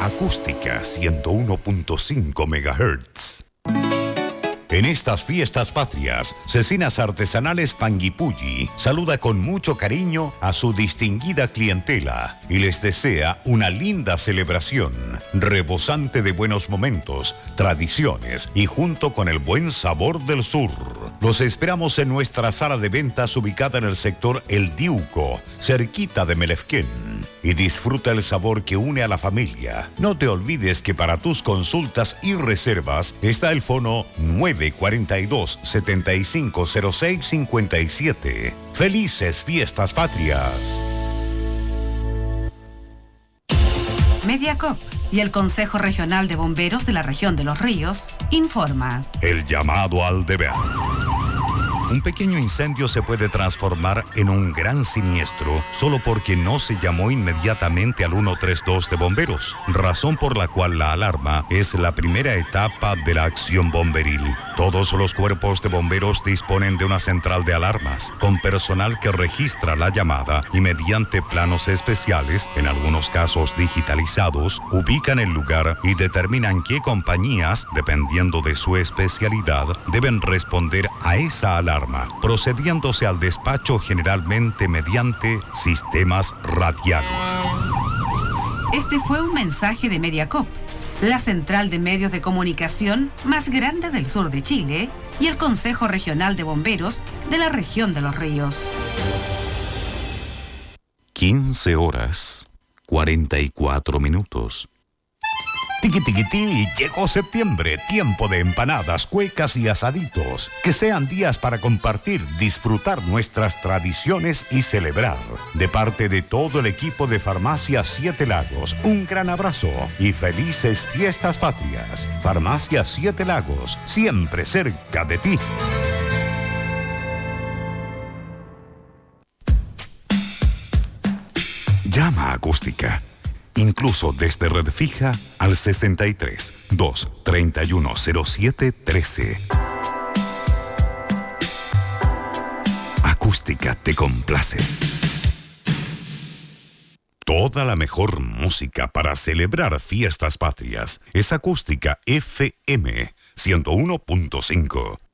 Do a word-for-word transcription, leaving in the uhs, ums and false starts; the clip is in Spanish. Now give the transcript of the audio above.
Acústica ciento uno punto cinco megahertz. En estas fiestas patrias, Cecinas Artesanales Panguipulli saluda con mucho cariño a su distinguida clientela y les desea una linda celebración, rebosante de buenos momentos, tradiciones y junto con el buen sabor del sur. Los esperamos en nuestra sala de ventas ubicada en el sector El Diuco, cerquita de Melefquén. Y disfruta el sabor que une a la familia. No te olvides que para tus consultas y reservas está el fono nueve cuatro dos, siete cinco cero seis cinco siete. ¡Felices fiestas patrias! Mediacop y el Consejo Regional de Bomberos de la Región de Los Ríos informa. El llamado al deber. Un pequeño incendio se puede transformar en un gran siniestro solo porque no se llamó inmediatamente al ciento treinta y dos de bomberos, razón por la cual la alarma es la primera etapa de la acción bomberil. Todos los cuerpos de bomberos disponen de una central de alarmas, con personal que registra la llamada y mediante planos especiales, en algunos casos digitalizados, ubican el lugar y determinan qué compañías, dependiendo de su especialidad, deben responder a esa alarma, procediéndose al despacho generalmente mediante sistemas radiales. Este fue un mensaje de Mediacop, la central de medios de comunicación más grande del sur de Chile y el Consejo Regional de Bomberos de la Región de Los Ríos. quince horas, cuarenta y cuatro minutos. Tiqui tiquití, llegó septiembre, tiempo de empanadas, cuecas y asaditos. Que sean días para compartir, disfrutar nuestras tradiciones y celebrar. De parte de todo el equipo de Farmacia Siete Lagos, un gran abrazo y felices fiestas patrias. Farmacia Siete Lagos, siempre cerca de ti. Llama a Acústica. Incluso desde red fija al sesenta y tres, dos treinta y uno cero siete trece. Acústica te complace. Toda la mejor música para celebrar fiestas patrias es Acústica F M ciento uno punto cinco.